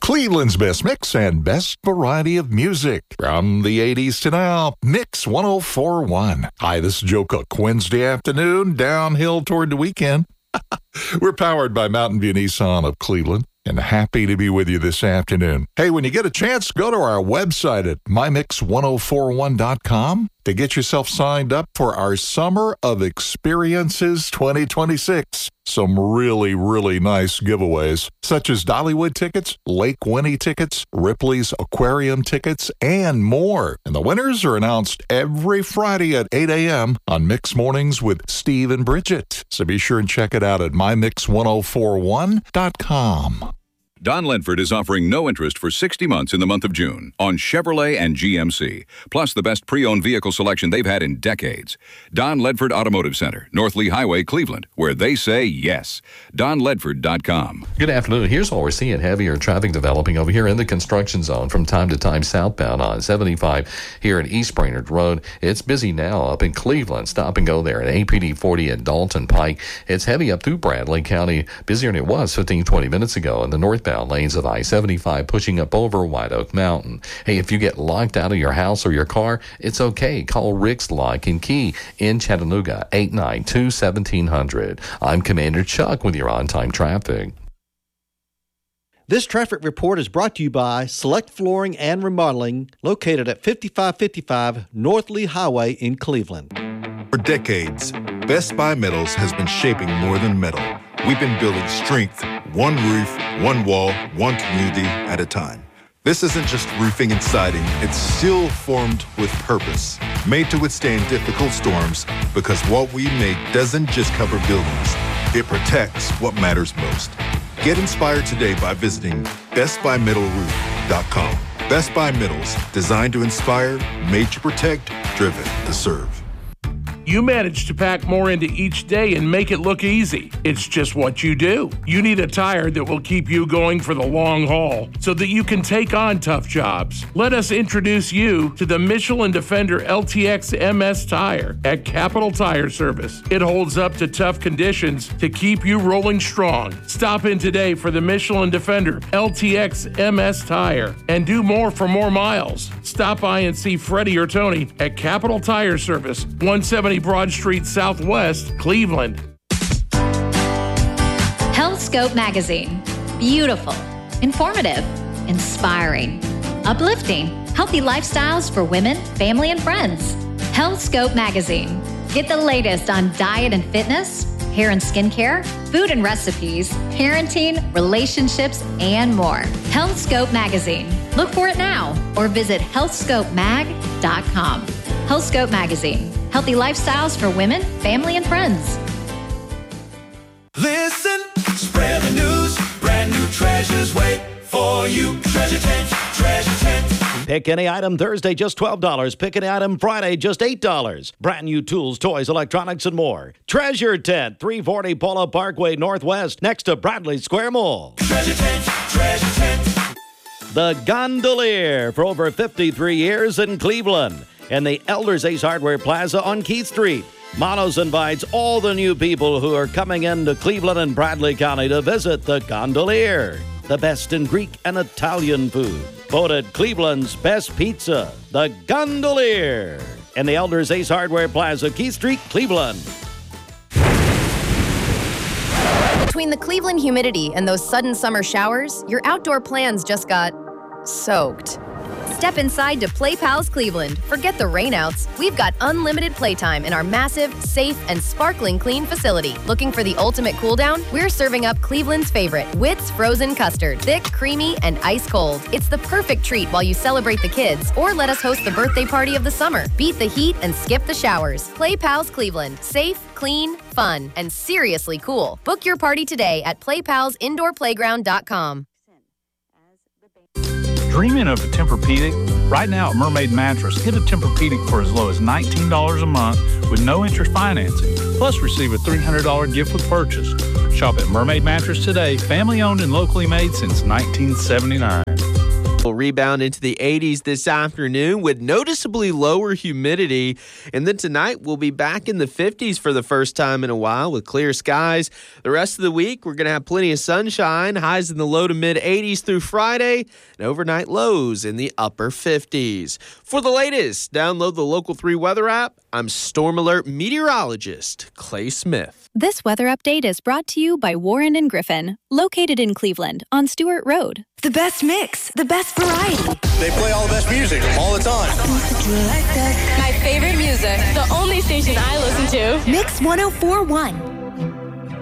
Cleveland's best mix and best variety of music. From the 80s to now, Mix 104.1. Hi, this is Joe Cook. Wednesday afternoon, downhill toward the weekend. We're powered by Mountain View Nissan of Cleveland, and happy to be with you this afternoon. Hey, when you get a chance, go to our website at mymix1041.com to get yourself signed up for our Summer of Experiences 2026. Some really, really nice giveaways, such as Dollywood tickets, Lake Winnie tickets, Ripley's Aquarium tickets, and more. And the winners are announced every Friday at 8 a.m. on Mix Mornings with Steve and Bridget. So be sure and check it out at mymix1041.com. Don Ledford is offering no interest for 60 months in the month of June on Chevrolet and GMC, plus the best pre-owned vehicle selection they've had in decades. Don Ledford Automotive Center, North Lee Highway, Cleveland, where they say yes. DonLedford.com. Good afternoon. Here's what we're seeing. Heavier traffic developing over here in the construction zone from time to time southbound on 75 here at East Brainerd Road. It's busy now up in Cleveland. Stop and go there at APD 40 at Dalton Pike. It's heavy up through Bradley County, busier than it was 15-20 minutes ago in the northbound lanes of I-75 pushing up over White Oak Mountain. Hey, if you get locked out of your house or your car, it's okay. Call Rick's Lock and Key in Chattanooga, 892-1700. I'm Commander Chuck with your on-time traffic. This traffic report is brought to you by Select Flooring and Remodeling, located at 5555 North Lee Highway in Cleveland. For decades, Best Buy Metals has been shaping more than metal. We've been building strength, one roof, one wall, one community at a time. This isn't just roofing and siding, it's steel formed with purpose, made to withstand difficult storms, because what we make doesn't just cover buildings, it protects what matters most. Get inspired today by visiting bestbymetalroof.com. Best Buy Metals, designed to inspire, made to protect, driven to serve. You manage to pack more into each day and make it look easy. It's just what you do. You need a tire that will keep you going for the long haul so that you can take on tough jobs. Let us introduce you to the Michelin Defender LTX MS tire at Capital Tire Service. It holds up to tough conditions to keep you rolling strong. Stop in today for the Michelin Defender LTX MS tire and do more for more miles. Stop by and see Freddie or Tony at Capital Tire Service, 170 Broad Street Southwest, Cleveland. HealthScope Magazine. Beautiful, informative, inspiring, uplifting, healthy lifestyles for women, family, and friends. HealthScope Magazine. Get the latest on diet and fitness, hair and skincare, food and recipes, parenting, relationships, and more. HealthScope Magazine. Look for it now or visit healthscopemag.com. HealthScope Magazine. Healthy lifestyles for women, family, and friends. Listen, spread the news. Brand new treasures wait for you. Treasure tent, treasure tent. Pick any item Thursday, just $12. Pick any item Friday, just $8. Brand new tools, toys, electronics, and more. Treasure Tent, 340 Polo Parkway Northwest, next to Bradley Square Mall. Treasure tent, treasure tent. The Gondolier, for over 53 years in Cleveland, and the Elders Ace Hardware Plaza on Keith Street. Manos invites all the new people who are coming into Cleveland and Bradley County to visit the Gondolier, the best in Greek and Italian food. Voted Cleveland's best pizza, the Gondolier, and the Elders Ace Hardware Plaza, Keith Street, Cleveland. Between the Cleveland humidity and those sudden summer showers, your outdoor plans just got soaked. Step inside to Play Pals Cleveland. Forget the rainouts. We've got unlimited playtime in our massive, safe, and sparkling clean facility. Looking for the ultimate cool down? We're serving up Cleveland's favorite, Wits Frozen Custard. Thick, creamy, and ice cold. It's the perfect treat while you celebrate the kids, or let us host the birthday party of the summer. Beat the heat and skip the showers. Play Pals Cleveland. Safe, clean, fun, and seriously cool. Book your party today at playpalsindoorplayground.com. Dreaming of a Tempur-Pedic? Right now at Mermaid Mattress, get a Tempur-Pedic for as low as $19 a month with no interest financing. Plus receive a $300 gift with purchase. Shop at Mermaid Mattress today, family owned and locally made since 1979. We'll rebound into the 80s this afternoon with noticeably lower humidity. And then tonight, we'll be back in the 50s for the first time in a while with clear skies. The rest of the week, we're going to have plenty of sunshine, highs in the low to mid 80s through Friday, and overnight lows in the upper 50s. For the latest, download the Local 3 weather app. I'm Storm Alert meteorologist Clay Smith. This weather update is brought to you by Warren and Griffin, located in Cleveland on Stewart Road. The best mix, the best variety. They play all the best music all the time. My favorite music, the only station I listen to. Mix 104.1.